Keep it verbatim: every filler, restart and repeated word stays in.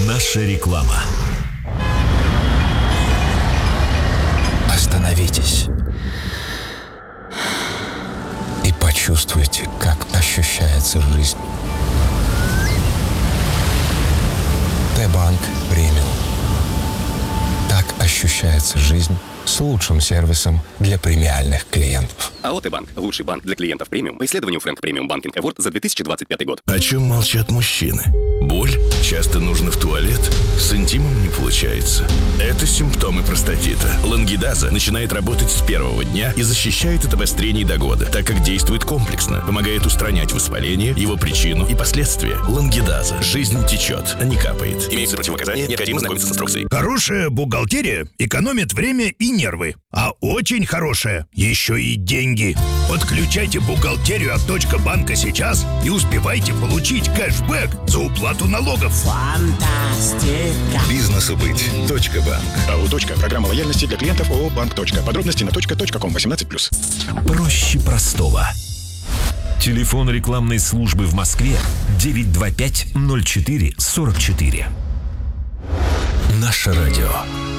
Наша реклама. Остановитесь и почувствуйте, как ощущается жизнь. Т-банк премиум. Так ощущается жизнь с лучшим сервисом для премиальных клиентов. АО «Т-банк» – лучший банк для клиентов премиум по исследованию Frank Premium Banking Award за две тысячи двадцать пятый год. О чем молчат мужчины? Боль? Часто нужно в туалет? С интимом не получается. Это симптомы простатита. Лангидаза начинает работать с первого дня и защищает от обострений до года, так как действует комплексно, помогает устранять воспаление, его причину и последствия. Лангидаза. Жизнь течет, а не капает. Имеются противопоказания, необходимо знакомиться с инструкцией. Хорошая бухгалтерия экономит время и нервы, а очень хорошая еще и деньги. Подключайте бухгалтерию от Точка банка сейчас и успевайте получить кэшбэк за уплату налогов. Фантастика. Бизнесу быть. Точка банк. АО «Точка». Программа лояльности для клиентов ООО «Банк. Точка». Подробности на точка точка ком восемнадцать плюс. Проще простого. Телефон рекламной службы в Москве девять два пять ноль четыре сорок четыре. Наше радио.